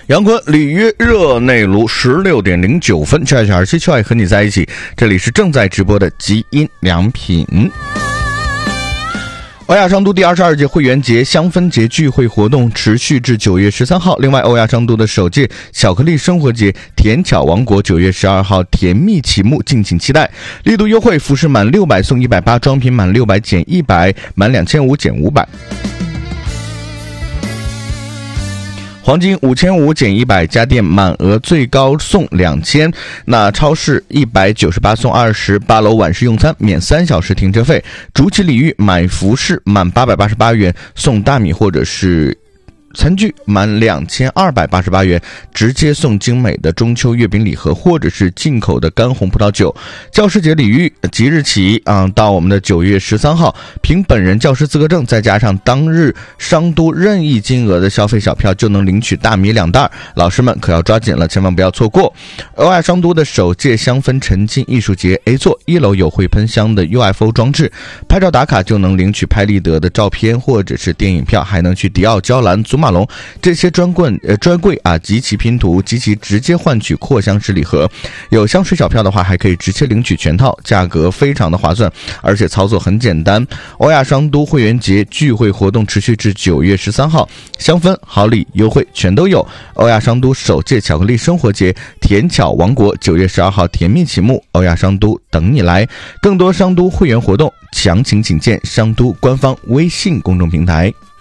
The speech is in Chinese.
杨坤里约热内卢16:09，这小时就爱和你在一起。这里是正在直播的极音良品。欧亚商都第22届会员节香氛节聚会活动持续至9月13号。另外，欧亚商都的首届巧克力生活节甜巧王国9月12号甜蜜启幕，敬请期待。力度优惠，服饰满600送180，装品满600减100，满2500减500。黄金5500减100，家电满额最高送2000，那超市198送20，8楼晚市用餐免3小时停车费，竹起礼遇买服饰满888元送大米或者是餐具满2288元，直接送精美的中秋月饼礼盒，或者是进口的干红葡萄酒。教师节礼遇即日起到我们的9月13号，凭本人教师资格证再加上当日商都任意金额的消费小票，就能领取大米2袋。老师们可要抓紧了，千万不要错过。欧亚商都的首届香氛沉浸艺术节 A 座1楼有会喷香的 UFO 装置，拍照打卡就能领取拍立得的照片或者是电影票，还能去迪奥、娇兰、祖马龙这些专柜集齐拼图，集齐直接换取扩香式礼盒。有香水小票的话，还可以直接领取全套，价格非常的划算，而且操作很简单。欧亚商都会员节聚会活动持续至9月13号，香氛好礼优惠全都有。欧亚商都首届巧克力生活节甜巧王国9月12号甜蜜启幕，欧亚商都等你来。更多商都会员活动详情请见商都官方微信公众平台。